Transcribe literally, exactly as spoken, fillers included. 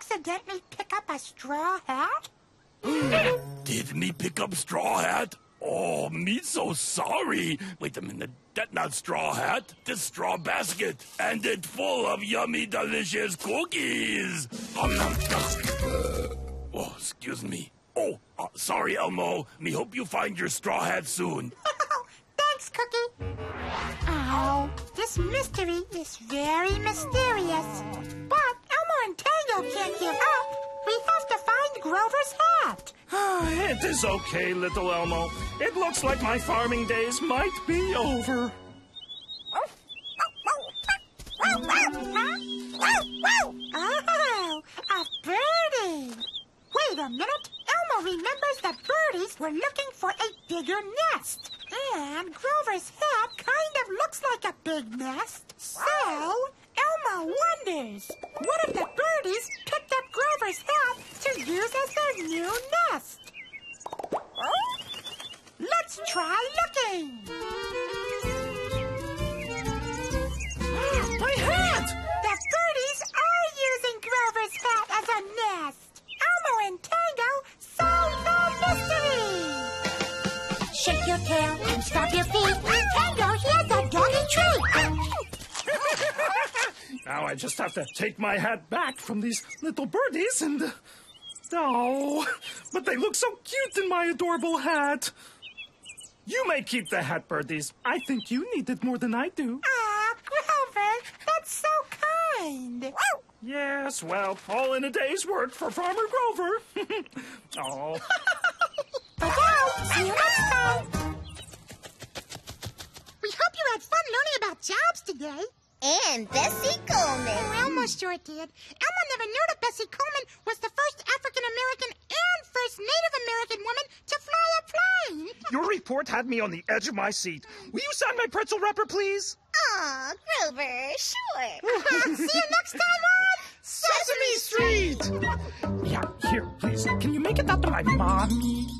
accidentally pick up a straw hat? Did me pick up straw hat? Oh, me so sorry. Wait a minute. That not straw hat. This straw basket. And it full of yummy, delicious cookies. Um, nom, nom. Oh, excuse me. Oh, uh, sorry, Elmo. Me hope you find your straw hat soon. Thanks, Cookie. Oh, this mystery is very mysterious. But Elmo and Tango can't give up. We have to find Grover's hat. It is okay, little Elmo. It looks like my farming days might be over. Oh, a birdie. Wait a minute. Elmo remembers that birdies were looking for a bigger nest. And Grover's hat kind of looks like a big nest. So, Elmo wonders, what if the birdies picked up Grover's hat to use as their new nest? Let's try looking. My hat! The birdies are using Grover's hat as a nest. Elmo and Tango solve the mystery. Shake your tail and stomp your feet. Tango, here's a doggy treat. Now I just have to take my hat back from these little birdies and... Uh, oh, but they look so cute in my adorable hat. You may keep the hat, birdies. I think you need it more than I do. Aw, Grover, that's so kind. Yes, well, all in a day's work for Farmer Grover. Oh. For now, see you next time. We hope you had fun learning about jobs today. And Bessie Coleman. Oh, Elmo sure did. Elmo never knew that Bessie Coleman was the first African-American and first Native American woman to fly a plane. Your report had me on the edge of my seat. Will you sign my pretzel wrapper, please? Aw, Grover, sure. See you next time on Sesame Street! Yeah, here, please. Can you make it out to my mommy?